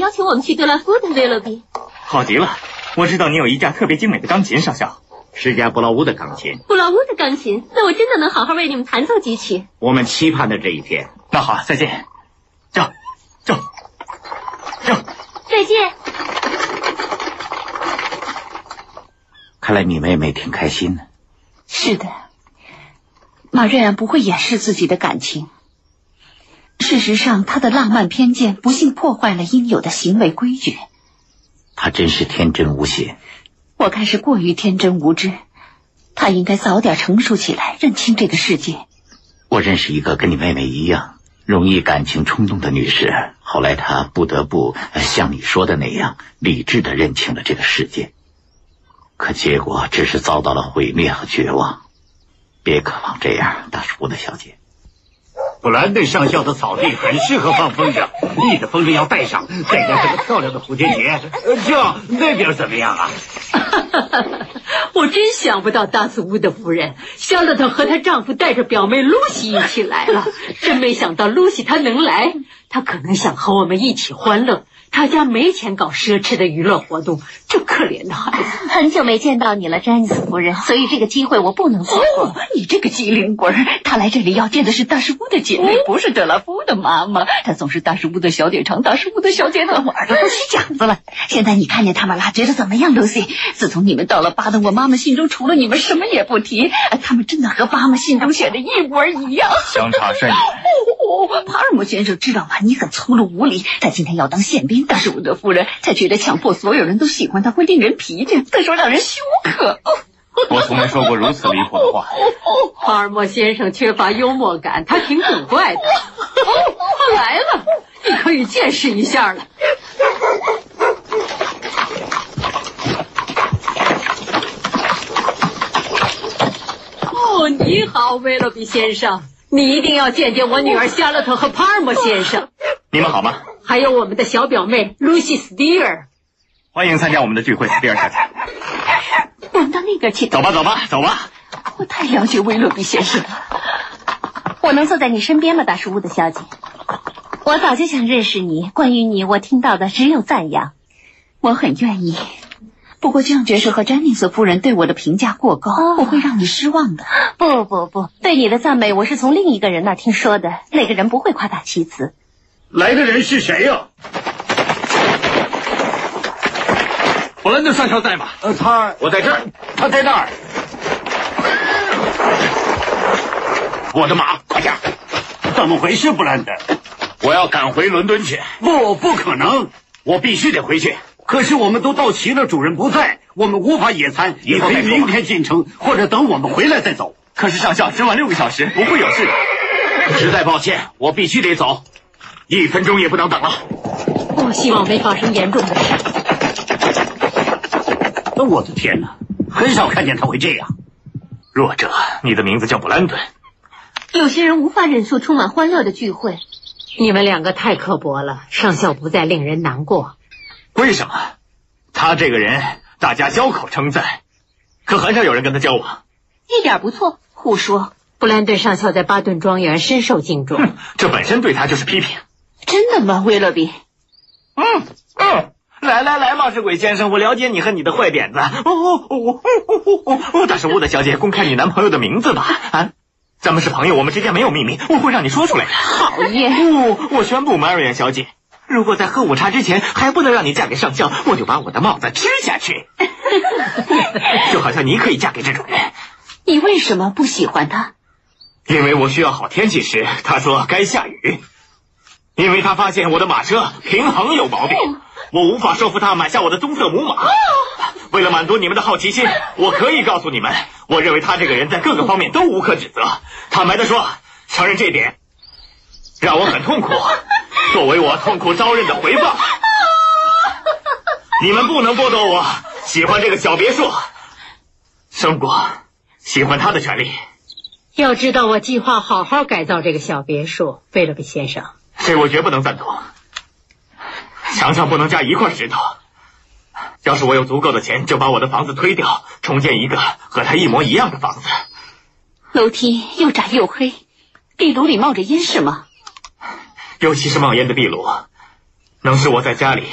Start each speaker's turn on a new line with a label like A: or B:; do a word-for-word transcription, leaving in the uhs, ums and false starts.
A: 邀请我们去德拉夫的，威勒比。
B: 好极了，我知道你有一架特别精美的钢琴，上校。
C: 是架布劳乌的钢琴。
A: 布劳乌的钢琴，那我真的能好好为你们弹奏几曲。
C: 我们期盼的这一天。
B: 那好，再见。走，走，走。
A: 再见。
C: 看来你妹妹挺开心的。
D: 是的，马瑞安不会掩饰自己的感情。事实上，他的浪漫偏见不幸破坏了应有的行为规矩。
C: 他真是天真无邪。
D: 我看是过于天真无知，他应该早点成熟起来，认清这个世界。
C: 我认识一个跟你妹妹一样容易感情冲动的女士，后来她不得不像你说的那样理智地认清了这个世界，可结果只是遭到了毁灭和绝望。别渴望这样，大叔的小姐。
E: 布兰顿上校的草地很适合放风筝，你的风筝要带上，再加这个漂亮的蝴蝶结。这那边怎么样啊？
F: 我真想不到达斯乌德夫人肖勒特和她丈夫带着表妹露西一起来了，真没想到露西她能来，她可能想和我们一起欢乐。她家没钱搞奢侈的娱乐活动，这可怜的孩子。
A: 很久没见到你了，詹妮斯夫人，所以这个机会我不能错过。
D: 哦，你这个机灵鬼儿，她来这里要见的是大师屋的姐妹，不是德拉夫的妈妈。她总是大师屋的小姐长，大师屋的小姐短，我耳朵都起茧子了。现在你看见他们啦，觉得怎么样，Lucy？自从你们到了巴登，我妈妈信中除了你们什么也不提，他们真的和妈妈信中写的一模一样，
B: 相差甚远。
D: 哦，帕尔默先生知道吗？你很粗鲁无礼，他今天要当宪兵，但是我的夫人才觉得强迫所有人都喜欢他会令人疲倦，再说让人羞可。
B: 我从没说过如此离谱的话。
F: 帕尔默先生缺乏幽默感，他挺古怪的。哦，他来了，你可以见识一下了。哦，你好，威勒比先生，你一定要见见我女儿夏洛特和帕尔默先生。
B: 你们好吗？
F: 还有我们的小表妹露西·斯蒂尔。
B: 欢迎参加我们的聚会，斯蒂尔小姐。
D: 我们到那边去。
B: 走吧，走吧，走吧。
D: 我太了解威勒比先生了。
A: 我能坐在你身边吗，大叔屋的小姐？我早就想认识你，关于你，我听到的只有赞扬。
D: 我很愿意。不过酱爵士和詹妮斯夫人对我的评价过高，哦，我会让你失望的。
A: 不不不，对你的赞美我是从另一个人那听说的，那个人不会夸大其词。
E: 来的人是谁呀？
B: 布兰顿上校在吗？
E: 呃，他
B: 我在这儿，
E: 他在那儿。
B: 我的马，快点！
E: 怎么回事，布兰顿？
B: 我要赶回伦敦去。
E: 不，不可能！
B: 我必须得回去。
E: 可是我们都到齐了，主人不在，我们无法野餐。你可以明天进城，或者等我们回来再走。
B: 可是上校，只晚六个小时，不会有事的。实在抱歉，我必须得走，一分钟也不能等了。
F: 我希望没发生严重的事。
E: 我的天哪，很少看见他会这样。
B: 弱者，你的名字叫布兰顿。
A: 有些人无法忍受充满欢乐的聚会。
F: 你们两个太刻薄了，上校不再令人难过。
B: 为什么？他这个人大家交口称赞，可很少有人跟他交往。
A: 一点不错，胡说。
F: 布兰顿上校在巴顿庄园深受敬重，
B: 这本身对他就是批评。
D: 真的吗，威勒比？
B: 嗯嗯，来来来，冒失鬼先生，我了解你和你的坏点子。哦哦哦哦哦！大师屋的小姐，公开你男朋友的名字吧。啊，咱们是朋友，我们之间没有秘密，我会让你说出来的。
D: 讨厌！
B: 哦，我宣布，Marian小姐，如果在喝午茶之前还不能让你嫁给上校，我就把我的帽子吃下去。就好像你可以嫁给这种人。
D: 你为什么不喜欢他？
B: 因为我需要好天气时，他说该下雨。因为他发现我的马车平衡有毛病，我无法说服他买下我的棕色母马。为了满足你们的好奇心，我可以告诉你们，我认为他这个人在各个方面都无可指责。坦白地说，承认这点让我很痛苦，作为我痛苦遭认的回报。你们不能剥夺我喜欢这个小别墅胜过喜欢他的权利。
F: 要知道，我计划好好改造这个小别墅，威勒比先生。
B: 这我绝不能赞同。墙上不能加一块石头。要是我有足够的钱，就把我的房子推掉，重建一个和他一模一样的房子。
D: 楼梯又窄又黑，壁炉里冒着烟是吗？
B: 尤其是冒烟的壁炉，能使我在家里